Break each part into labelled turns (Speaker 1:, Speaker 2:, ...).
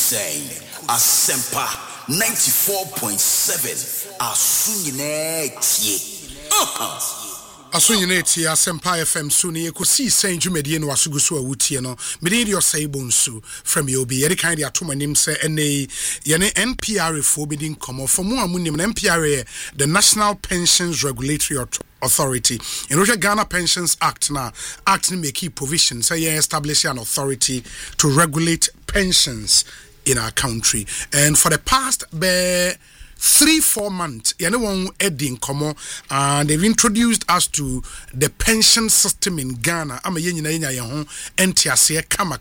Speaker 1: saying Asempa 94.7 Asunyine
Speaker 2: Asunyine tie Asempa FM so ne ekosi sen dwumedie no asuguso awutie no mede de osaibo from yobi yede kan de atomanim se ene yene NPRA fo bedi nkomo for mo amunim na NPRA the National Pensions Regulatory Authority in Roger Ghana Pensions Act na act make key provisions say establish an authority to regulate pensions in our country, and for the past 3-4 months, anyone edding komo, and they've introduced us to the pension system in Ghana. I'm a yenya yahon entiase kama.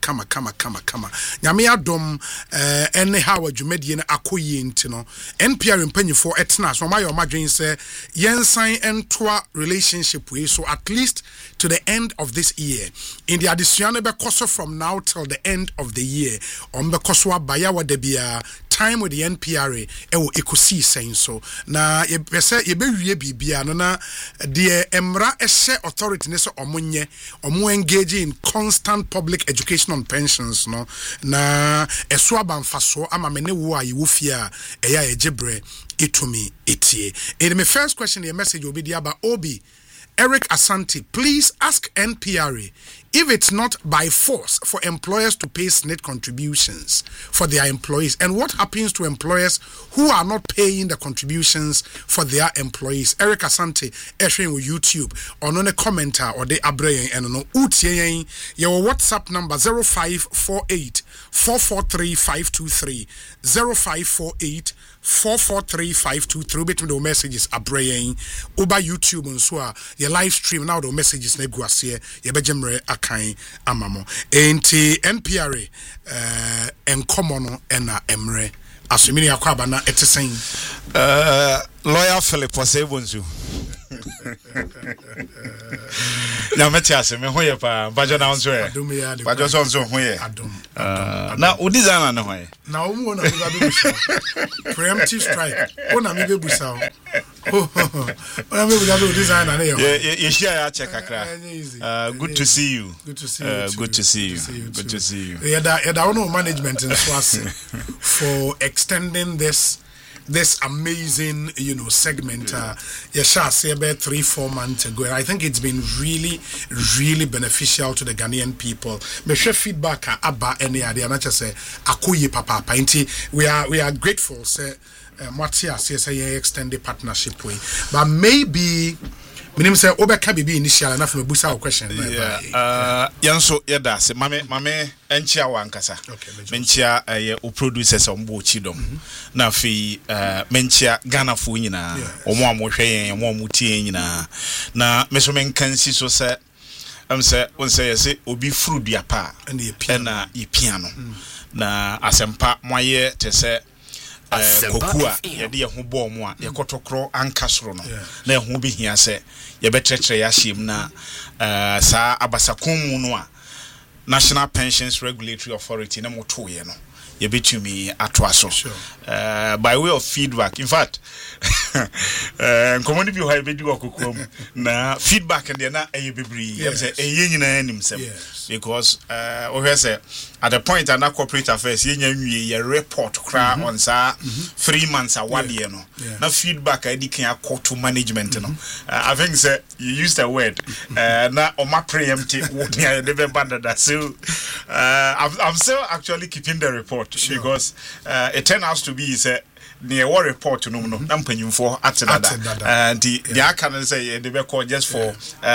Speaker 2: Nyame adom anyhow adwumadi na akoyi ntino. NPR mpanyi for etna so my imagine say yensan entwa relationship we so at least to the end of this year. In the addition be koso from now till the end of the year. On be koso abaya wa debia time with the NPRA ewo ekosi saying so na ye pese ye bewie bibia no na de emra ehye authority ne so omonye omo engage in constant public education on pensions no na eso abanfaso ama me ne wo ayi wo fia eya ejebre etumi etie. And my first question, the message will be there about Obi Eric Asante. Please ask NPRA if it's not by force for employers to pay SNIT contributions for their employees, and what happens to employers who are not paying the contributions for their employees. Eric Asante, sharing with YouTube on a commenter or the abrayan and no utien your WhatsApp number 0548 443 523 0548 443 523. Bet me the messages abrayan over YouTube and so your live stream now the messages na guase ye bejemre akan amamo enti NPRA enkomo no na emre asumini akwaba na etesen
Speaker 3: lawyer Philip Osebonzu na metiase me hoye pa bajo na onzo e bajo so onzo hoye na o designer na hoye
Speaker 2: na o mu na be busa preemptive strike o na me be busa o na me busa o designer na
Speaker 3: ye share ya check akra good to see you good to see you
Speaker 2: yeah da no management in Swasi for extending this amazing, segment. Yasha say about 3-4 months ago, and I think it's been really, really beneficial to the Ghanaian people. Me share feedback about any idea, not just say akuye papa. We are grateful. Say Matthias say extended partnership way, but maybe. Minim say obeka bibi initial enough me busa question
Speaker 3: yanso yeda se mame enchia wankasa menchia o producers ombo chidom na fi menchia Ghana fo nyina omo amohwe yen omo amutie nyina na meso menkansi so se say yesi obi furu duapa na ye piano na asempa moye te se kokua yede ye ho bo mo a ye kotokro ankasoro no na ye ho bi hia se ye betretre ya hiem na sa abasakomu no a National Pensions Regulatory Authority na moto ye no ye betumi atoaso by way of feedback. In fact nkomoni bi ho be di okokom na feedback and na eye bebree ye say eye nyina anim sem because we say at the point and corporate affairs ye nyanwie ye report kra on sa 3 months a 1 year no na feedback I can akọ to management no I think say you used the word na o ma preemptive near the bandada so I'm still actually keeping the report because it turned out to be say near war report no na mpanyimfo atedada and the can say they be called just for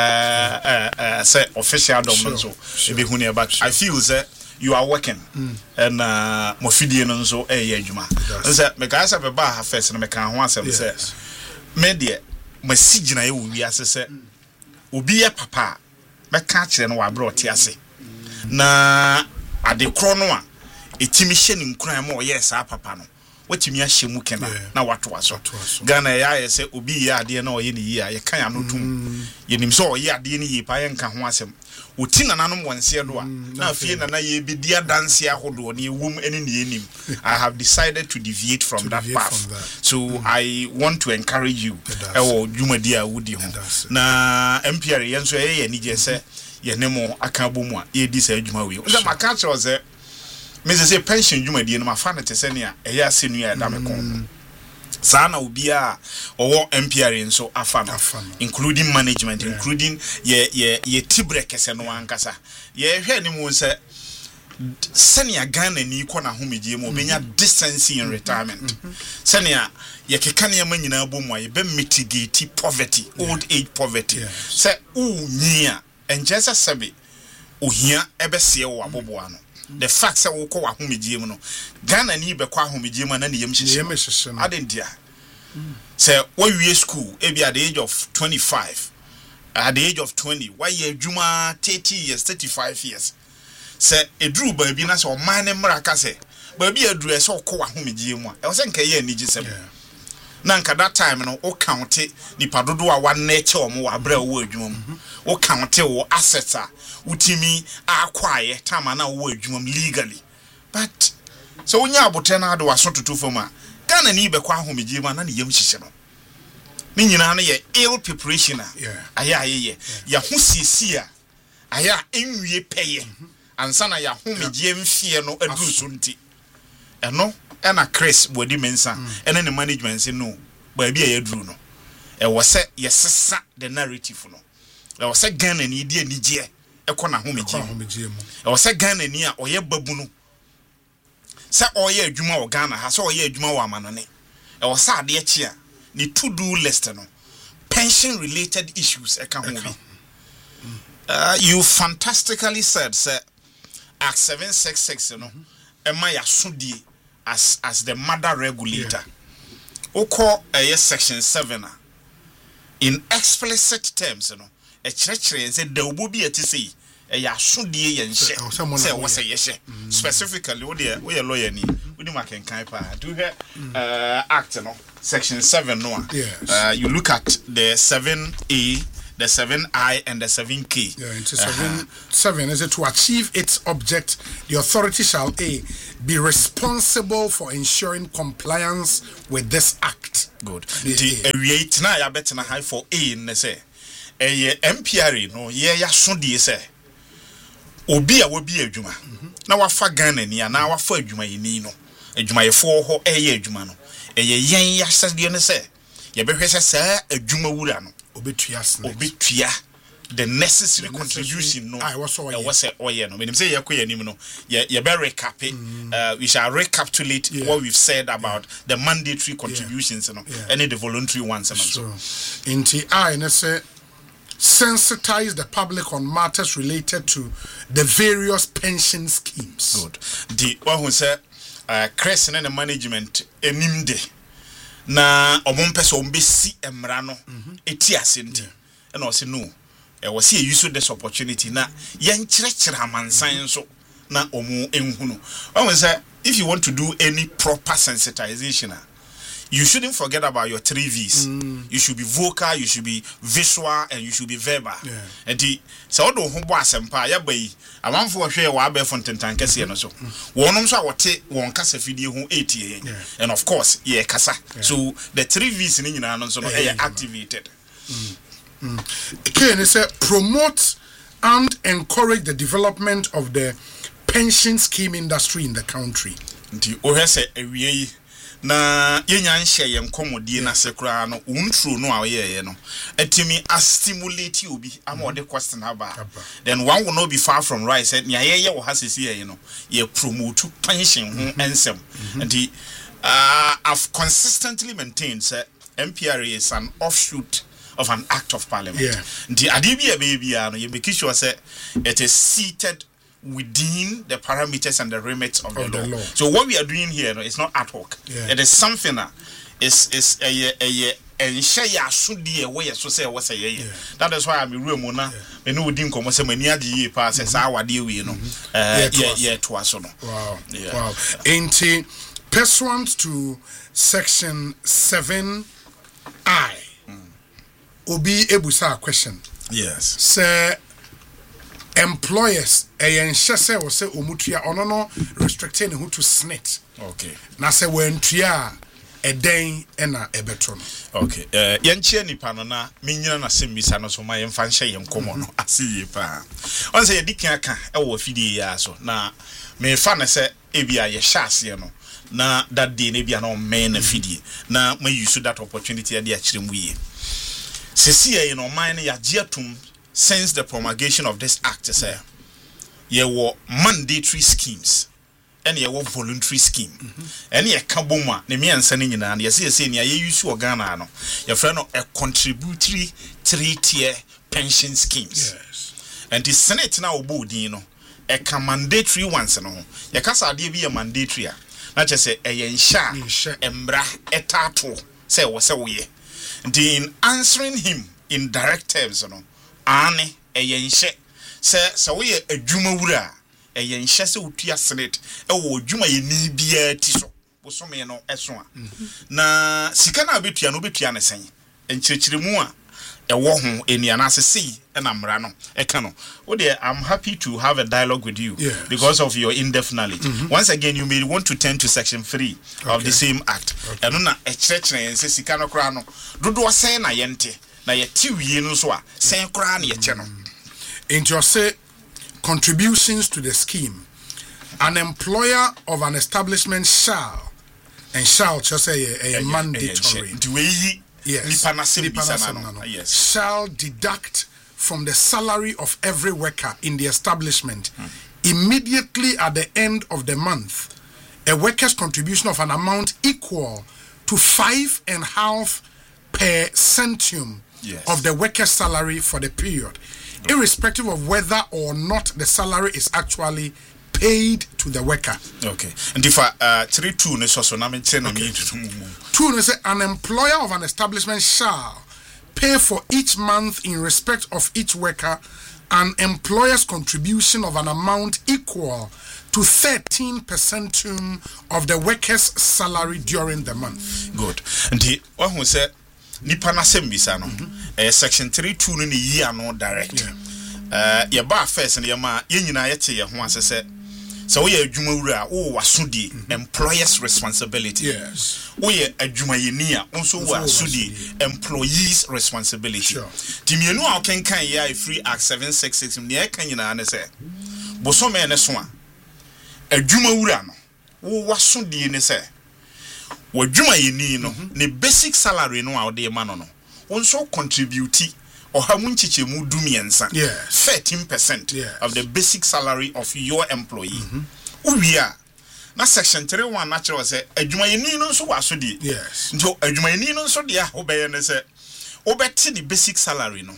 Speaker 3: say official dom so e be hu near but I feel say you are working and mofidie no so adwuma say me ka say be ba first na me kan ho asem say me de masigina ye wo wi ase say obi ye papa me ka kire no wa bro te ase na ade kro no a etimi hye ni nkran ma o ye sa papa no watimi ahye mu kena na wato aso Ghana ya say obi ya ade na o ye ni yi a ye kan anotum ye nim so o ye ade ni yi pa ye nka ho asem utina nanom wanse do a na afie na ye bi dia dance ahodo na ewum ene ne enim. I have decided to deviate from that path. So I want to encourage you ewo dwumadi a wudi ho na MPR yenso ye ni je se ye ne mo aka bomu a ye di sa adwuma we. Oza maka che o se me say pension dwumadi no ma fa no te se ne a eya asenu ya da me kon saa na obi a owo MPR nso afa no including management including ye tibre kese no ankasa ye hwe ni mu se senia Ghana ni ko na homegye mu obenya decency in retirement senia ye keka ne ma nyina bomu aye be mitigate poverty old age poverty se unyia enjesa sebe ohia ebese wo aboboa no the fact say wo ko wa homegye mu no Ghana ni be kwa homegye mu na ne yem hyehyɛ adentia say we wie school e be at the age of 25 at the age of 20 why ye adwuma 30 years 35 years say edru baabi na say o man ne mraka say baabi edru e say okọ wa homegye mu a e say nka ye anigi sem na nka that time no o count nipa dodo a wan na eche o mo wa bra wo adwuma mu o count wo assets a utimi akwaye time na wo adwuma mu legally but so wonya abotre na ado waso tutu foma Ghana ni be kwa homegye mu na ne yam hyehye no ni nyina na ye ill preparation a aya ya ho siesi a aya enwie peye ansa na ya homegye mfie no aduru so nti eno na Chris body mensa ene ne management say no ba bia ya duru no e wo se yesesa the narrative no e wo se Ghana ni di anigye e ko na homegye mu e wo se Ghana ni a oye babu no se oye adwuma o Ghana ha se oye adwuma wa amanone e wo sa ade echi a ni to do list no pension related issues e ka ho bi you fantastically said say Act 766 no ema ya sodie as the mother regulator oko section 7 in explicit terms no e kire say da obo bi atise ya sodie ye nhye say wo say ye specifically we lawyer ni we makenkan pa do here act no section 7 no you look at the 7A the 7I and the 7K.
Speaker 2: Yeah, into 7 is it to achieve its object, the authority shall A, be responsible for ensuring compliance with this act.
Speaker 3: Good. The rate na ya better na high for A ne say. MPR no ye ya so die say. Obi a wobi adwuma. Na wafa Ghana ni na wafa adwuma yini no. Adwuma ye fo ho eye adwuma no. Yen ya sade ne say. Ye behwe say adwuma wura no. Obetua the necessary contribution no I was oye no menim say yakoya nim no ye be recap we shall recapitulate what we've said about the mandatory contributions no and the voluntary ones so
Speaker 2: inti I na say sensitize the public on matters related to the various pension schemes.
Speaker 3: Good. The one who said Chris and the management enimde na omompese ombesi emra no eti asenti na o se no e wo se use this opportunity na yen kirekire amansan so na omu enhunu when say if you want to do any proper sensitization you shouldn't forget about your 3 V's. You should be vocal, you should be visual, and you should be verbal. And the so do ho bo asempa ya bai amanfo hwe wa be fontentan kase no so wonom so wote won kasa fidie ho 8 and of course kasa so the 3 V's ni nyina no so no activated.
Speaker 2: Again, it said promote and encourage the development of the pension scheme industry in the country.
Speaker 3: Nti o hese awie na yenya nhye ye nkomodie na sekura no untru no a ye no atimi stimulate obi ama the question about then one will not be far from right said nya ye wo hasisi ye no ye promote pension ho ensem and I've consistently maintained say MPRA is an offshoot of an act of parliament the adibia baby no you make sure say it is seated within the parameters and the remits of the law. So what we are doing here, it's not ad hoc. It is something that is that is why I'm a real mona. We know didn't come say many adi passes our deal we know. To us
Speaker 2: Wow. Ain't pursuant to section 7I. Obi ebusa question.
Speaker 3: Yes.
Speaker 2: Sir employers enhyese wo se omutua ono no restricting who to snit.
Speaker 3: Okay.
Speaker 2: Na se wentua ɛdɛn ɛna ɛbɛto no.
Speaker 3: Okay, yɛnkyɛ nipa no na menyina na sɛ mmisa no so ma yɛmfa nhyɛ yɛn nkɔmmɔ no ase yie paa. ɔn sɛ yɛdi kan aka ɛwɔ afidie yɛ so na mefa no sɛ ebia yɛhyɛ aseɛ no na that day na ebia na ɔmmɛn na afidie na ma use that opportunity ade akyerɛ mu yie. Sisi yɛ no ɔman no yɛagye atom since the promulgation of this act sɛ yɛwɔ mandatory schemes and ye work voluntary scheme. And ye kaboma, ne me and sending in and ye see, ye use your Ghana, no, your friend a contributory 3-tier pension schemes.
Speaker 2: Yes.
Speaker 3: And the Senate now bodino, a mandatory once and all. Your casa be a mandatory. Not just say a yensha, embra, etato, say was a way. In answering him in direct terms, no, ane a yenshe, say, so we a jumawura. Eye nhyese otua senate ewo dwuma ye ni bia ti so bosome no eso a na sika na betua no betua ne sen enkyerkyeremu a ewo ho enia na asese na mra no eka no wo de I'm happy to have a dialogue with you because of your in-depth knowledge. Once again you may want to turn to section 3 of the same act eno na ekyerkyere ense sika no kra no dodo sen na yente na ye ti wie no so a sen kra na ye che no
Speaker 2: into say contributions to the scheme. An employer of an establishment shall just say a mandatory.
Speaker 3: Yes.
Speaker 2: Shall deduct from the salary of every worker in the establishment immediately at the end of the month a worker's contribution of an amount equal to 5.5 per centum of the worker's salary for the period, irrespective of whether or not the salary is actually paid to the worker.
Speaker 3: Okay. And if 3-2 is also na mention on
Speaker 2: 2 is an employer of an establishment shall pay for each month in respect of each worker an employer's contribution of an amount equal to 13% of the worker's salary during the month.
Speaker 3: Good. And the one who said nipa na sembisa no section 3-2 no ni yi ano direct ye ba first na ye ma ye nyina ye te ye ho asese so we adwuma wura o wasodi employer's responsibility.
Speaker 2: Yes.
Speaker 3: We adwuma yeni a onso wasodi employees responsibility. Timienu a kenkan ye free act 766 ne e kan nyina ne se bosome ne so a adwuma wura no wo wasodi ne se wadwuma yeni no ne basic salary no a de ma no no onso contribute ohamunchichemu dumiensa 13% of the basic salary of your employee. Uwia na section 3:1 natural say adwuma yeni no so wasodi.
Speaker 2: Yes.
Speaker 3: Nto adwuma yeni no so de a obeye ne say obeti the basic salary no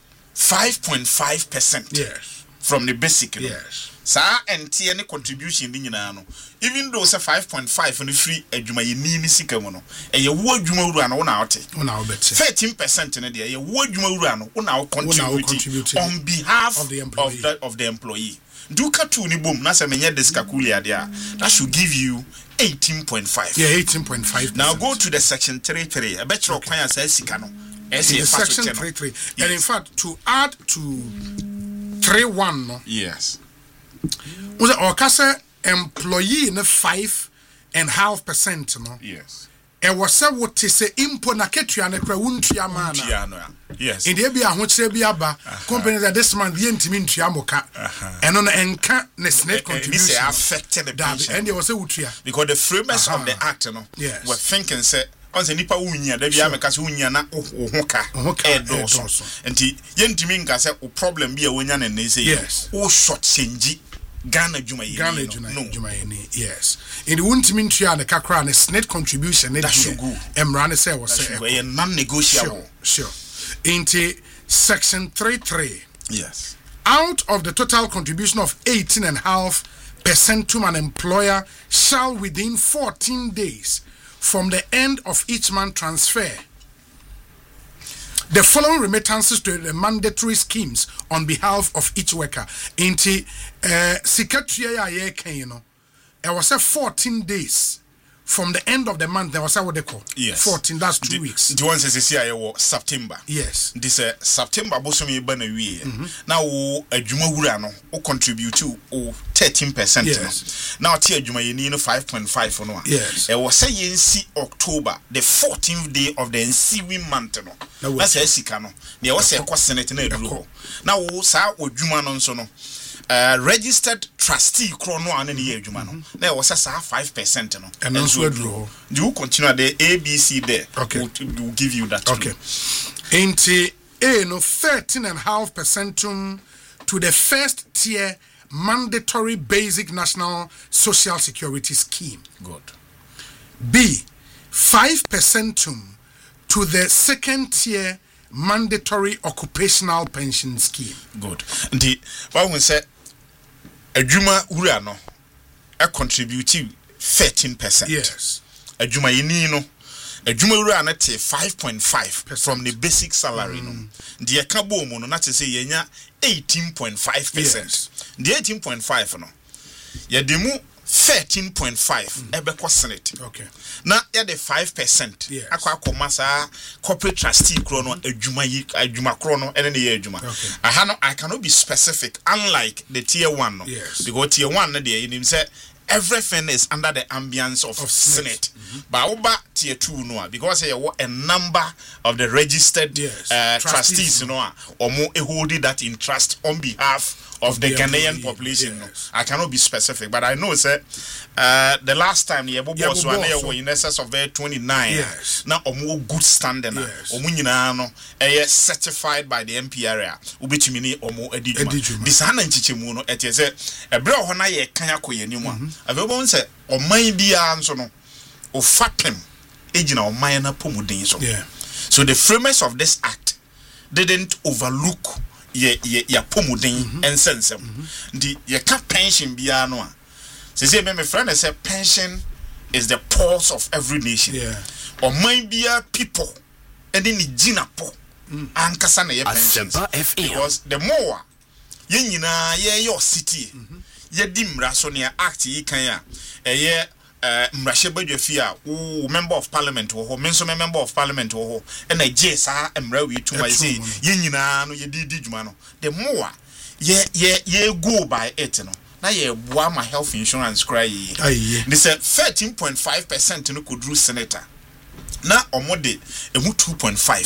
Speaker 3: 5.5%.
Speaker 2: Yes.
Speaker 3: From the basic no.
Speaker 2: Yes.
Speaker 3: Sa enti any contribution din nyina no even though say 5.5 no free adwuma yeni ni sika mu no ye wo adwuma wura no na wote 13% ne de ye wo adwuma wura no na contribute on behalf of the employee do ka tu ni bom na say menye discalculate there that should give you 18.5.
Speaker 2: Yeah, 18.5%.
Speaker 3: Now go to the section 3.3 a better kwan say sika no
Speaker 2: section 3.3 and in fact to add to 3.1 no.
Speaker 3: Yes.
Speaker 2: Was or kase employee in 5.5% no.
Speaker 3: Yes.
Speaker 2: E was what say impo na ketua na kra wuntua mana.
Speaker 3: Yes.
Speaker 2: In the bia hochire bia ba company that this man ye ntimi ntua moka. Eno na enka ne snake contribution.
Speaker 3: This affected the pension.
Speaker 2: And there was a utua.
Speaker 3: Because the framers of the act no were thinking say on se nipa wunya da bia meka se wunya na ohoka edoso. Enti ye ntimi nka se o problem bia wonya na ne say o short change Ghana Juma yeni.
Speaker 2: Yes. In the Wuntimi Tria and the Kakra and snake contribution, Emrane say was
Speaker 3: non-negotiable.
Speaker 2: Sure. Into section 3.3.
Speaker 3: Yes.
Speaker 2: Out of the total contribution of 18.5% to an employer shall within 14 days from the end of each month transfer the following remittances to the mandatory schemes on behalf of each worker. Inti sikatria ya ye ken no. It was 14 days from the end of the month there was what they call 14, that's 2 weeks.
Speaker 3: The one says here September.
Speaker 2: Yes.
Speaker 3: This September bosomi ba na wie. Now adwuma wura no o contribute to 13%.
Speaker 2: Yes.
Speaker 3: Now tie adwuma ye ni no 5.5 no.
Speaker 2: Yes.
Speaker 3: E was say yensi October, the 14th day of the ensuing month no. That's sika no. Na was say kwa senate na eduro. Now sa adwuma no nso no. Registered trustee chrono and the adwuma no. There was a 5% no.
Speaker 2: And also draw.
Speaker 3: You continue the ABC there.
Speaker 2: Okay.
Speaker 3: We'll give you that.
Speaker 2: Okay. Ain't no 13.5% to the first tier mandatory basic national social security scheme.
Speaker 3: Good.
Speaker 2: B 5% to the second tier mandatory occupational pension scheme.
Speaker 3: Good. The what we say adwuma wura no a contribute 13%.
Speaker 2: Yes.
Speaker 3: Adwuma yini no adwuma wura na te 5.5 from the basic salary no. The akabo mu no na te say yenya 18.5%.
Speaker 2: Yes.
Speaker 3: The 18.5 no. Ye demu 13.5 ebekwa senate.
Speaker 2: Okay.
Speaker 3: Na ya the 5%.
Speaker 2: Yes.
Speaker 3: Akwa komasa corporate trustee kro no adwuma kro no ene ye adwuma.
Speaker 2: Okay.
Speaker 3: I cannot be specific unlike the tier 1 no.
Speaker 2: Yes.
Speaker 3: Because tier 1 no dey him say everything is under the ambience of senate. But over tier 2 no because there were a number of the registered trustees no or more holding that in trust on behalf of the Ghanaian population.
Speaker 2: Yes.
Speaker 3: No. I cannot be specific, but I know say the last time the boss were in excess of 29.
Speaker 2: Yes.
Speaker 3: Now more good standing.
Speaker 2: Yes.
Speaker 3: Omunyina no certified by the MPRA. Ubechimini omo edijuma. This hana nchichemu no ete say ebre ho na ye kan akoye ni mu a. Abebo say oman bia nso no ofapem ejina oman na pomuden so.
Speaker 2: Yeah.
Speaker 3: So the framers of this act didn't overlook ye pomuden and sensem. The ye ka pension bia no a. Say my friend say pension is the pulse of every nation.
Speaker 2: Yeah.
Speaker 3: Oman bia people and then jina po ankasa na ye pension. Because the more ye nyina ye your city ye di mra so ne act yi kan a ye mrahye badwafi a wo member of parliament wo ho menso member of parliament wo ho e na je sa mra wi tuma say ye nyina no ye di dwuma no the more ye go by it no na ye boa ma health insurance cry yi this 13.5% no could do senator na omode emu 2.5